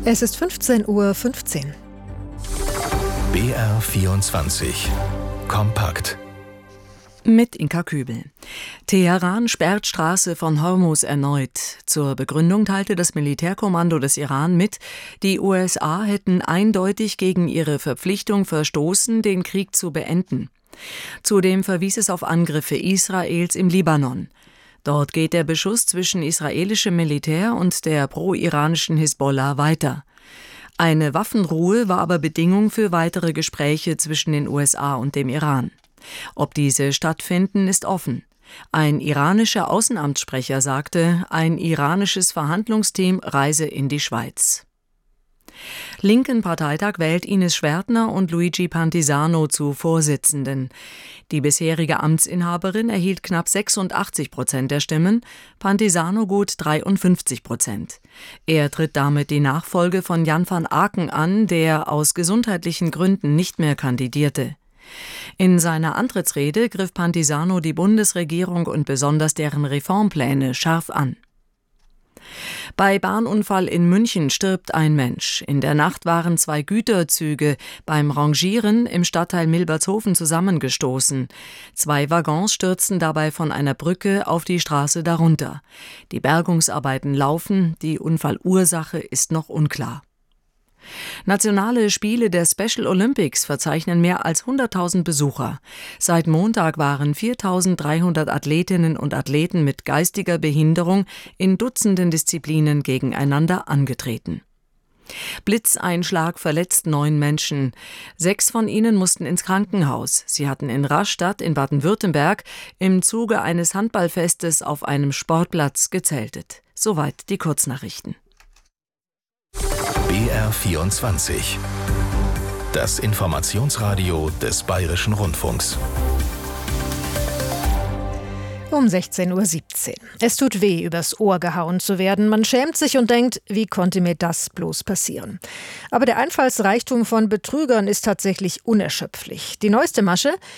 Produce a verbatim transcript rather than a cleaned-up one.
Es ist fünfzehn Uhr fünfzehn. B R vierundzwanzig. Kompakt. Mit Inka Kübel. Teheran sperrt Straße von Hormuz erneut. Zur Begründung teilte das Militärkommando des Iran mit, die U S A hätten eindeutig gegen ihre Verpflichtung verstoßen, den Krieg zu beenden. Zudem verwies es auf Angriffe Israels im Libanon. Dort geht der Beschuss zwischen israelischem Militär und der pro-iranischen Hisbollah weiter. Eine Waffenruhe war aber Bedingung für weitere Gespräche zwischen den U S A und dem Iran. Ob diese stattfinden, ist offen. Ein iranischer Außenamtssprecher sagte, ein iranisches Verhandlungsteam reise in die Schweiz. Linken Parteitag wählt Ines Schwertner und Luigi Pantisano zu Vorsitzenden. Die bisherige Amtsinhaberin erhielt knapp sechsundachtzig Prozent der Stimmen, Pantisano gut dreiundfünfzig Prozent. Er tritt damit die Nachfolge von Jan van Aken an, der aus gesundheitlichen Gründen nicht mehr kandidierte. In seiner Antrittsrede griff Pantisano die Bundesregierung und besonders deren Reformpläne scharf an. Bei Bahnunfall in München stirbt ein Mensch. In der Nacht waren zwei Güterzüge beim Rangieren im Stadtteil Milbertshofen zusammengestoßen. Zwei Waggons stürzten dabei von einer Brücke auf die Straße darunter. Die Bergungsarbeiten laufen, die Unfallursache ist noch unklar. Nationale Spiele der Special Olympics verzeichnen mehr als hunderttausend Besucher. Seit Montag waren viertausenddreihundert Athletinnen und Athleten mit geistiger Behinderung in Dutzenden Disziplinen gegeneinander angetreten. Blitzeinschlag verletzt neun Menschen. Sechs von ihnen mussten ins Krankenhaus. Sie hatten in Rastatt in Baden-Württemberg im Zuge eines Handballfestes auf einem Sportplatz gezeltet. Soweit die Kurznachrichten. B R vierundzwanzig. Das Informationsradio des Bayerischen Rundfunks. Um sechzehn Uhr siebzehn. Es tut weh, übers Ohr gehauen zu werden. Man schämt sich und denkt, wie konnte mir das bloß passieren? Aber der Einfallsreichtum von Betrügern ist tatsächlich unerschöpflich. Die neueste Masche?